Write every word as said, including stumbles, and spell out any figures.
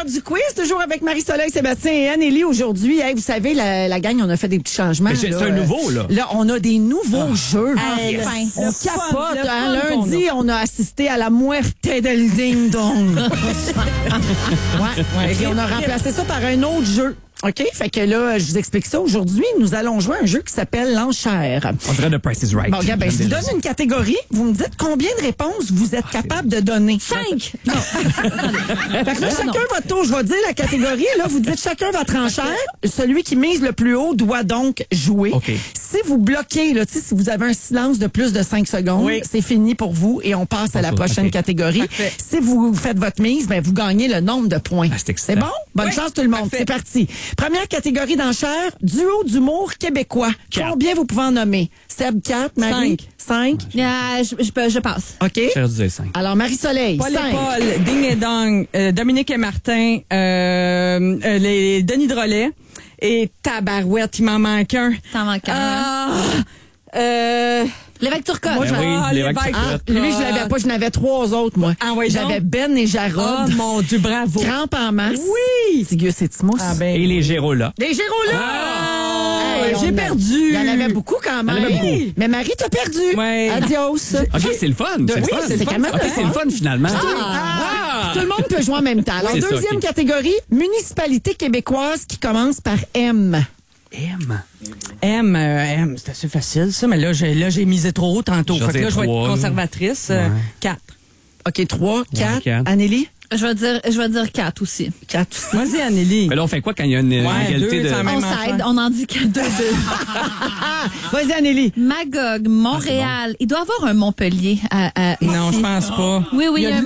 du quiz, toujours avec Marie-Soleil, Sébastien et Anneli aujourd'hui. Hey, vous savez, la, la gang, on a fait des petits changements. C'est un nouveau, là. Là, on a des nouveaux ah. jeux. Ah, yes. On le capote. Fun, hein, lundi, on a assisté à la muerte del ding dong. ouais, ouais. Et on a remplacé ça par un autre jeu. OK? Fait que là, je vous explique ça. Aujourd'hui, nous allons jouer à un jeu qui s'appelle l'enchère. On dirait The Price is Right. Bon, regarde, ben, je vous donne une catégorie. Vous me dites combien de réponses vous êtes capable de donner. Cinq! Non. Fait que là, chacun votre tour. Je vais dire la catégorie. Là, vous dites chacun votre enchère. Celui qui mise le plus haut doit donc jouer. OK. Si vous bloquez, là, si vous avez un silence de plus de cinq secondes, oui. c'est fini pour vous et on passe à la prochaine okay. catégorie. Parfait. Si vous faites votre mise, ben, vous gagnez le nombre de points. Ah, c'est, c'est bon? Bonne oui. chance tout le monde. Parfait. C'est parti. Première catégorie d'enchères, duo d'humour québécois. Quatre. Combien vous pouvez en nommer? Seb, quatre, Marie? cinq. Yeah, je, je, je passe. OK. Je disais cinq. Alors, Marie-Soleil, Paul cinq. et Paul, Ding et Dong, euh, Dominique et Martin, euh, euh, les Denis Drolet et Tabarouette, il m'en manque un. T'en manques un. Ah, euh... L'évêque Turcotte. Ben oui, ah, l'évêque Turcotte. Ah, lui, je l'avais pas. Je n'avais trois autres, moi. Ah, oui, J'avais Ben et Jarod. Oh, mon Dieu, bravo. Crampe en masse. Oui. Tigus et Timos. Ah, ben. Et les Gérolas. Les Gérolas! Ah, hey, j'ai perdu. Il y en avait beaucoup quand même. Il y en avait beaucoup. Mais Marie, t'as perdu. Ouais. Adios. OK, c'est le fun. C'est oui, le fun. c'est, c'est quand même OK, le c'est le fun, finalement. Ah. Ah. Tout le monde peut jouer en même temps. Alors, c'est deuxième ça, okay. catégorie, municipalité québécoise qui commence par M. M. M, euh, M, c'est assez facile, ça, mais là, j'ai, là, j'ai misé trop haut tantôt. Je fait que là, je vais être trois, conservatrice. Euh, ouais. quatre. OK, trois, quatre. quatre. Anneli? Je vais dire, je vais dire quatre aussi. Quatre aussi. Vas-y, Anneli. Mais là, on fait quoi quand il y a une, une Ouais, égalité deux, de... ça On s'aide, on en dit que deux, deux. Vas-y, Anneli. Magog, Montréal. Ah, bon. Il doit y avoir un Montpellier à, à Non, je pense pas. Oui, oui, il y a un